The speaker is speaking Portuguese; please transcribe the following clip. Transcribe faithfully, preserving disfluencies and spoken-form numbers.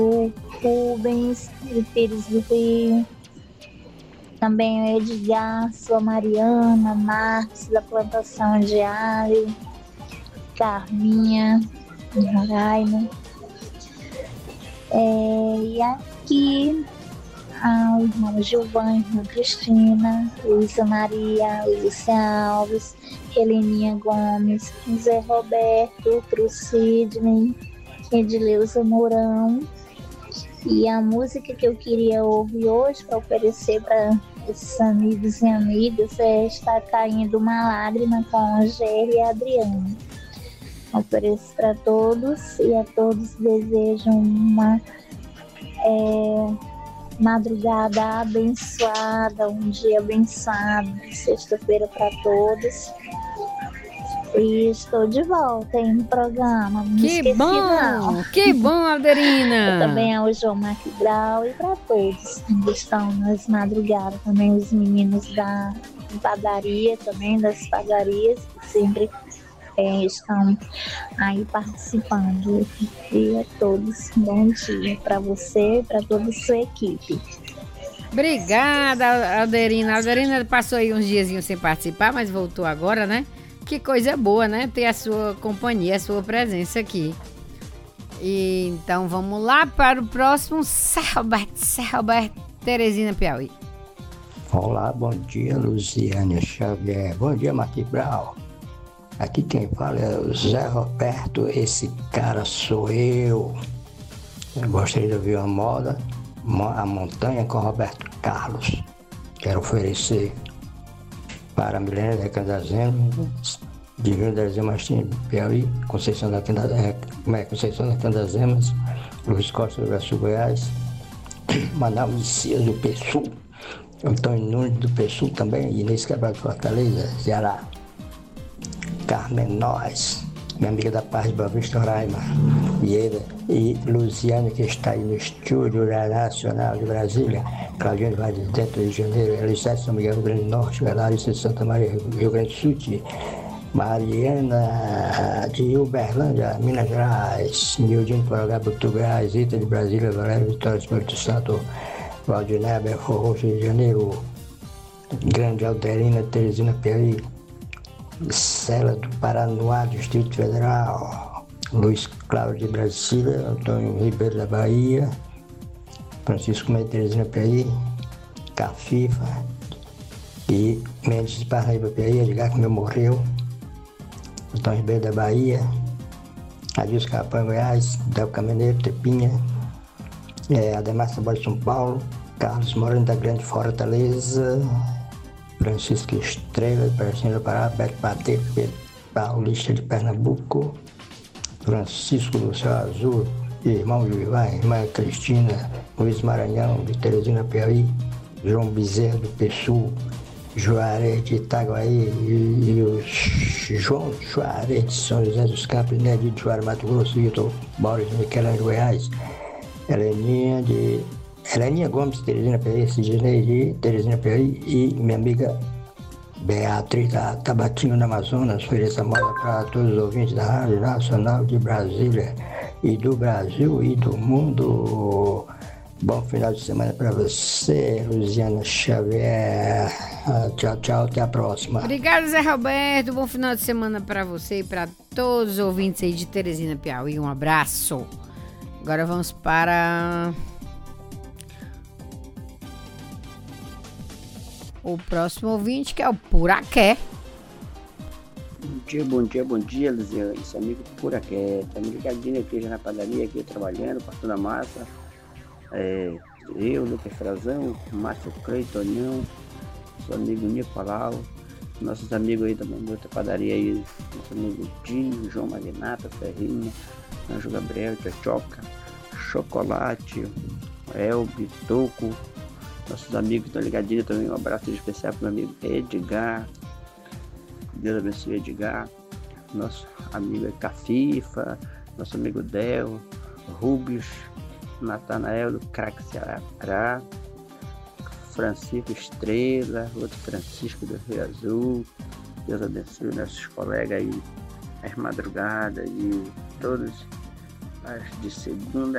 Rubens, de Pires do Rio. Também o Edgar, sua Mariana, Marcos, da plantação de alho, Carminha, Roraima. É, e aqui, a irmã Giovanna, irmã Cristina, Luísa Maria, Lúcia Alves, Heleninha Gomes, Zé Roberto, pro Sidney, Edileuza Mourão. E a música que eu queria ouvir hoje para oferecer para esses amigos e amigas é Está Caindo uma Lágrima com a Angélia e a Adriana. Ofereço para todos e a todos desejo uma é, madrugada abençoada, um dia abençoado, sexta-feira para todos. E estou de volta em um programa. Não que esqueci, bom! não. Que bom, Alderina! Também ao João Macgrau e para todos que estão nas madrugadas. Também os meninos da padaria, também das padarias, que sempre é, estão aí participando. E a todos, bom dia para você e para toda a sua equipe. Obrigada, Alderina. A Alderina passou aí uns diazinhos sem participar, mas voltou agora, né? Que coisa boa, né? Ter a sua companhia, a sua presença aqui. E, então vamos lá para o próximo. Selberto, Selberto, Teresina, Piauí. Olá, bom dia, Luziane Xavier. Bom dia, Marquinhos Brau. Aqui quem fala é o Zé Roberto. Esse cara sou eu. Eu gostaria de ouvir uma moda, A Montanha com Roberto Carlos. Quero oferecer para a Milena da Candazema, Divino das Martins, Piauí, Conceição da Candazema, Conceição da Candazemas, Luiz Costa do Brasil, Goiás, Manaus Messias do Pessul, Antônio Nunes do Pessul também, Inês Cabral de Fortaleza, Ceará, Carmen Nós, minha amiga da Paz, Boa Vista, Roraima, Ieda, e Luziane, que está aí no estúdio Nacional de Brasília, Claudinho Vaz de Dentro, Rio de Janeiro, Elisete São Miguel, Rio Grande do Norte, Larissa de Santa Maria, Rio Grande do Sul, Mariana de Uberlândia, Minas Gerais, Mildinho de Porangaba, Portugal, Zita de Brasília, Valério Vitória, Espírito Santo, Valdiné, Belfort, Rio de Janeiro, Grande Alderina, Teresina, Piauí, Cela do Paranoá, Distrito Federal, Luiz Cláudio de Brasília, Antônio Ribeiro da Bahia, Francisco Teresina, Piauí, Cafifa e Mendes de Parnaíba, Piauí, Edgar que meu morreu, Antônio Ribeiro da Bahia, Adilson Capão, Goiás, Del Caminheiro, Tepinha, é, Ademar Saboia de São Paulo, Carlos Moreno da Grande Fortaleza, Francisco Estrela, de Paracinha do Pará, Beto Pateiro, Paulista de Pernambuco, Francisco do Céu Azul, irmão Juivá, irmã Cristina, Luiz Maranhão, de Teresina, Piauí, João Bezerra do Pessul, Juarez de Itaguaí e, e o João Juarez de São José dos Campos, Nedir de Juara, Mato Grosso, Vitor Boris de Miquelândia de Goiás, Heleninha de Heleninha Gomes de Teresina, Piauí, Sidney de Teresina, Piauí e minha amiga Beatriz da Tabatinho, no Amazonas. Ofereça moda para todos os ouvintes da Rádio Nacional de Brasília e do Brasil e do mundo. Bom final de semana para você, Luziana Xavier. Tchau, tchau, até a próxima. Obrigada, Zé Roberto. Bom final de semana para você e para todos os ouvintes aí de Teresina, Piauí. Um abraço. Agora vamos para o próximo ouvinte, que é o Puraqué. Bom dia, bom dia, bom dia, Luziana. Esse amigo do Puraqué. Estamos ligadinho aqui já na padaria, aqui trabalhando, passando a massa. É, eu, Lucas Frazão, Márcio Cleitonão, nosso amigo Nicolau, nossos amigos aí também da outra padaria aí, nosso amigo Dinho, João Magnata, Ferrinha, Anjo Gabriel, Tchoca, Chocolate, Elbi, Toco, nossos amigos estão ligadinhos também. Um abraço especial para o meu amigo Edgar, Deus abençoe Edgar, nosso amigo Cafifa, nosso amigo Del, Rubens, Natanael do Craque Ceará, Francisco Estrela, outro Francisco do Rio Azul. Deus abençoe nossos colegas aí, as madrugadas e todos as de segunda